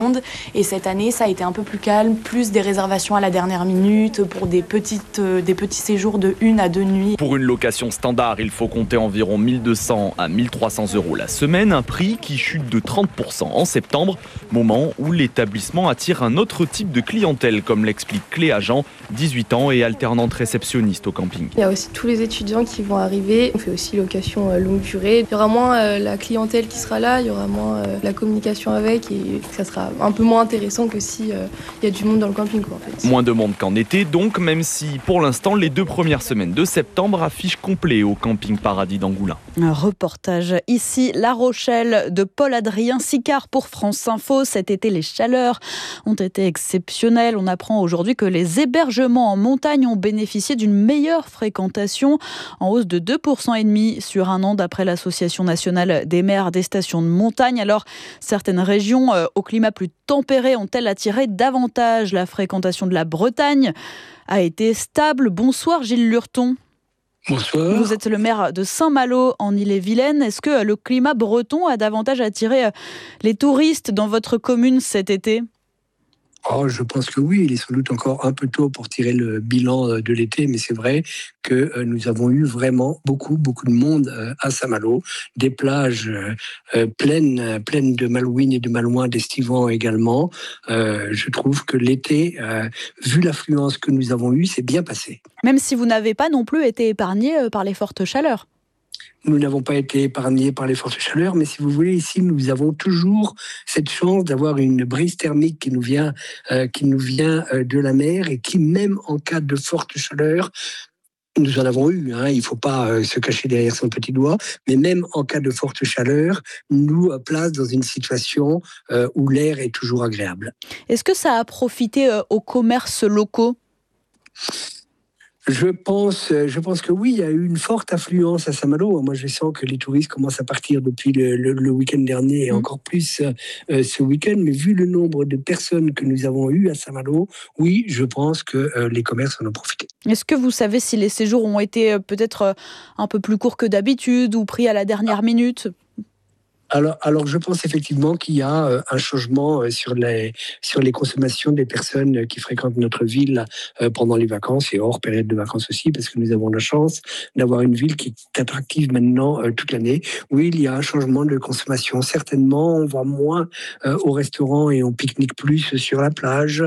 Et cette année, ça a été un peu plus calme, plus des réservations à la dernière minute pour des petits séjours de 1 à 2 nuits. Pour une location standard, il faut compter environ 1 200 à 1 300 € la semaine, un prix qui chute de 30% en septembre, moment où l'établissement attire un autre type de clientèle, comme l'explique Cléa Jean, 18 ans et alternante réceptionniste au camping. Il y a aussi tous les étudiants qui vont arriver. On fait aussi location longue durée. Il y aura moins la clientèle qui sera là, il y aura moins la communication avec et ça sera un peu moins intéressant que si il y a du monde dans le camping, en fait. Moins de monde qu'en été donc, même si pour l'instant les 2 premières semaines de septembre affichent complet au camping Paradis d'Angoulins. Un reportage ici, La Rochelle, de Paul-Adrien Sicard pour France Info. Cet été, les chaleurs ont été exceptionnelles. On apprend aujourd'hui que les hébergements en montagne ont bénéficié d'une meilleure fréquentation, en hausse de 2,5% sur un an, d'après l'Association nationale des maires des stations de montagne. Alors, certaines régions au climat plus tempéré ont-elles attiré davantage? La fréquentation de la Bretagne a été stable. Bonsoir Gilles Lurton. Bonsoir. Vous êtes le maire de Saint-Malo en Ille-et-Vilaine. Est-ce que le climat breton a davantage attiré les touristes dans votre commune cet été ? Je pense que oui, il est sans doute encore un peu tôt pour tirer le bilan de l'été, mais c'est vrai que nous avons eu vraiment beaucoup de monde à Saint-Malo, des plages pleines de Malouines et de Malouins, d'estivants également. Je trouve que l'été, vu l'affluence que nous avons eue, c'est bien passé. Même si vous n'avez pas non plus été épargné par les fortes chaleurs. Nous n'avons pas été épargnés par les fortes chaleurs, mais si vous voulez, ici, nous avons toujours cette chance d'avoir une brise thermique qui nous vient de la mer et qui, même en cas de forte chaleur, nous en avons eu, il ne faut pas se cacher derrière son petit doigt, mais même en cas de forte chaleur, nous place dans une situation où l'air est toujours agréable. Est-ce que ça a profité aux commerces locaux ? Je pense que oui, il y a eu une forte affluence à Saint-Malo. Moi, je sens que les touristes commencent à partir depuis le week-end dernier et encore plus ce week-end. Mais vu le nombre de personnes que nous avons eues à Saint-Malo, oui, je pense que les commerces en ont profité. Est-ce que vous savez si les séjours ont été peut-être un peu plus courts que d'habitude ou pris à la dernière minute ? Alors, je pense effectivement qu'il y a un changement sur les consommations des personnes qui fréquentent notre ville pendant les vacances et hors période de vacances aussi, parce que nous avons la chance d'avoir une ville qui est attractive maintenant toute l'année. Oui, il y a un changement de consommation. Certainement, on va moins au restaurant et on pique-nique plus sur la plage.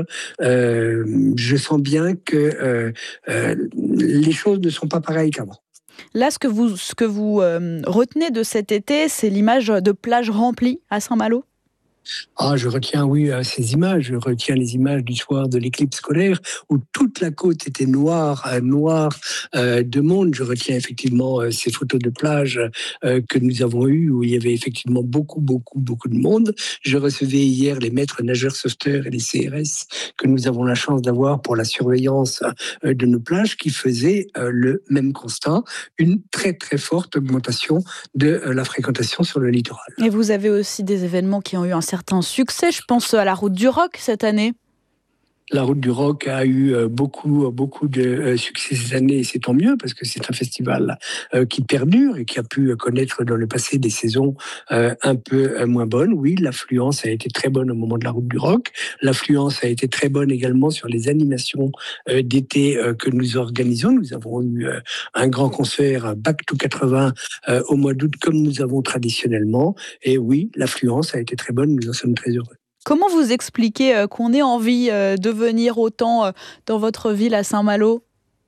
Je sens bien que les choses ne sont pas pareilles qu'avant. Là, ce que vous retenez de cet été, c'est l'image de plages remplies à Saint-Malo ? Je retiens, oui, ces images. Je retiens les images du soir de l'éclipse scolaire où toute la côte était noire de monde. Je retiens effectivement ces photos de plage que nous avons eues où il y avait effectivement beaucoup de monde. Je recevais hier les maîtres nageurs sauveteurs et les CRS que nous avons la chance d'avoir pour la surveillance de nos plages qui faisaient le même constat, une très très forte augmentation de la fréquentation sur le littoral. Et vous avez aussi des événements qui ont eu un certain succès, je pense à la Route du Roc cette année. La Route du Roc a eu beaucoup de succès cette année et c'est tant mieux parce que c'est un festival qui perdure et qui a pu connaître dans le passé des saisons un peu moins bonnes. Oui, l'affluence a été très bonne au moment de la Route du Roc. L'affluence a été très bonne également sur les animations d'été que nous organisons. Nous avons eu un grand concert Back to 80 au mois d'août comme nous avons traditionnellement. Et oui, l'affluence a été très bonne, nous en sommes très heureux. Comment vous expliquez qu'on ait envie de venir autant dans votre ville à Saint-Malo ?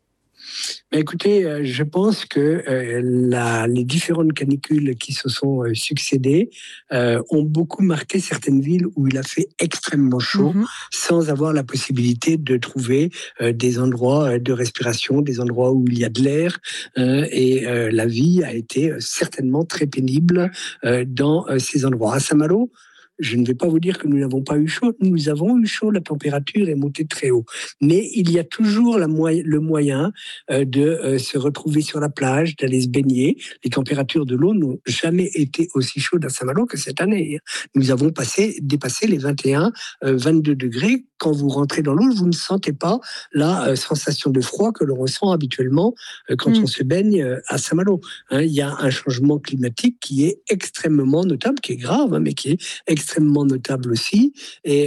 Écoutez, je pense que les différentes canicules qui se sont succédées ont beaucoup marqué certaines villes où il a fait extrêmement chaud sans avoir la possibilité de trouver des endroits de respiration, des endroits où il y a de l'air et la vie a été certainement très pénible dans ces endroits. À Saint-Malo, je ne vais pas vous dire que nous n'avons pas eu chaud. Nous avons eu chaud, la température est montée très haut. Mais il y a toujours le moyen de se retrouver sur la plage, d'aller se baigner. Les températures de l'eau n'ont jamais été aussi chaudes à Saint-Malo que cette année. Nous avons dépassé les 21, 22 degrés. Quand vous rentrez dans l'eau, vous ne sentez pas la sensation de froid que l'on ressent habituellement quand on se baigne à Saint-Malo. Il y a un changement climatique qui est extrêmement notable, qui est grave, mais qui est extrêmement extrêmement notable aussi. Et